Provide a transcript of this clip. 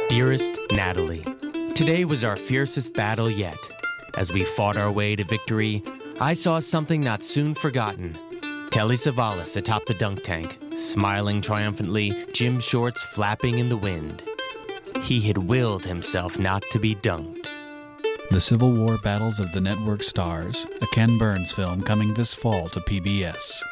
Dearest Natalie, today was our fiercest battle yet. As we fought our way to victory, I saw something not soon forgotten. Telly Savalas atop the dunk tank, smiling triumphantly, gym shorts flapping in the wind. He had willed himself not to be dunked. The Civil War Battles of the Network Stars, a Ken Burns film coming this fall to PBS.